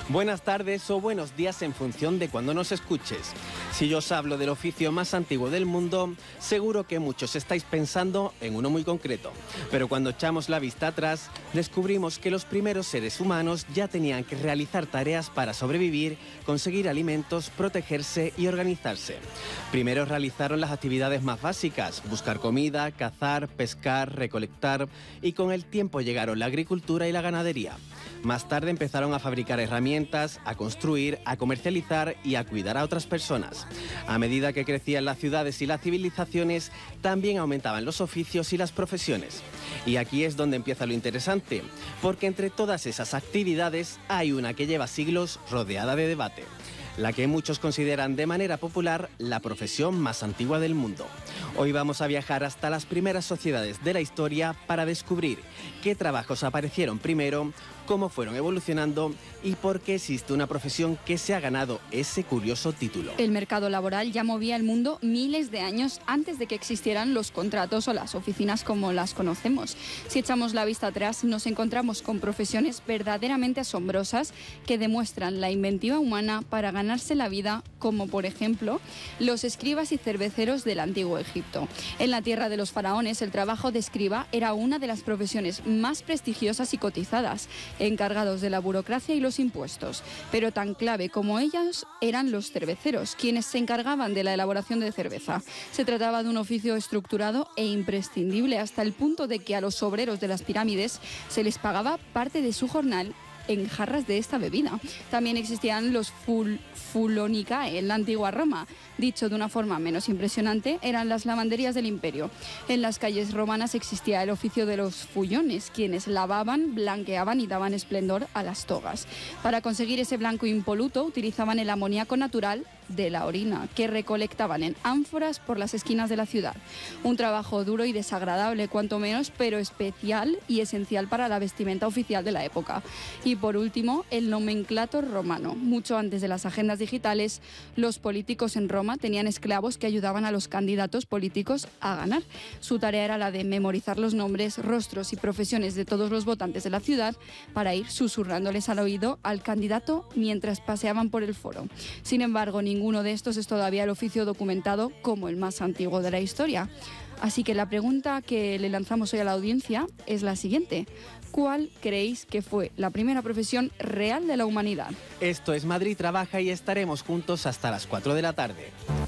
Buenas tardes o buenos días en función de cuando nos escuches. Si yo os hablo del oficio más antiguo del mundo, seguro que muchos estáis pensando en uno muy concreto. Pero cuando echamos la vista atrás, descubrimos que los primeros seres humanos ya tenían que realizar tareas para sobrevivir, conseguir alimentos, protegerse y organizarse. Primero realizaron las actividades más básicas: buscar comida, cazar, pescar, recolectar, y con el tiempo llegaron la agricultura y la ganadería. Más tarde empezaron a fabricar herramientas, a construir, a comercializar y a cuidar a otras personas. A medida que crecían las ciudades y las civilizaciones, también aumentaban los oficios y las profesiones. Y aquí es donde empieza lo interesante, porque entre todas esas actividades hay una que lleva siglos rodeada de debate, la que muchos consideran de manera popular la profesión más antigua del mundo. Hoy vamos a viajar hasta las primeras sociedades de la historia para descubrir qué trabajos aparecieron primero, cómo fueron evolucionando y por qué existe una profesión que se ha ganado ese curioso título. El mercado laboral ya movía el mundo miles de años antes de que existieran los contratos o las oficinas como las conocemos. Si echamos la vista atrás, nos encontramos con profesiones verdaderamente asombrosas que demuestran la inventiva humana para ganarse la vida, como por ejemplo los escribas y cerveceros del antiguo Egipto. En la tierra de los faraones, el trabajo de escriba era una de las profesiones más prestigiosas y cotizadas, encargados de la burocracia y los impuestos. Pero tan clave como ellos eran los cerveceros, quienes se encargaban de la elaboración de cerveza. Se trataba de un oficio estructurado e imprescindible, hasta el punto de que a los obreros de las pirámides se les pagaba parte de su jornal en jarras de esta bebida. También existían los fulonicae en la antigua Roma. Dicho de una forma menos impresionante, eran las lavanderías del imperio. En las calles romanas existía el oficio de los fullones, quienes lavaban, blanqueaban y daban esplendor a las togas. Para conseguir ese blanco impoluto utilizaban el amoníaco natural de la orina, que recolectaban en ánforas por las esquinas de la ciudad. Un trabajo duro y desagradable, cuanto menos, pero especial y esencial para la vestimenta oficial de la época. Y por último, el nomenclator romano. Mucho antes de las agendas digitales, los políticos en Roma tenían esclavos que ayudaban a los candidatos políticos a ganar. Su tarea era la de memorizar los nombres, rostros y profesiones de todos los votantes de la ciudad para ir susurrándoles al oído al candidato mientras paseaban por el foro. Sin embargo, ninguno de estos es todavía el oficio documentado como el más antiguo de la historia. Así que la pregunta que le lanzamos hoy a la audiencia es la siguiente: ¿cuál creéis que fue la primera profesión real de la humanidad? Esto es Madrid Trabaja y estaremos juntos hasta las 4 de la tarde.